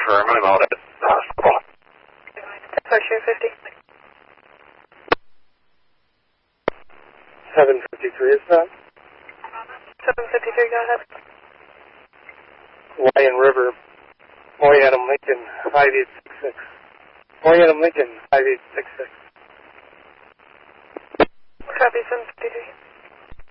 confirm. I'm out at the hospital. Pressure 50. 753 is that? 753, go ahead. Lion River, Boy Adam Lincoln, 5866. Boy Adam Lincoln, 5866. Copy 753.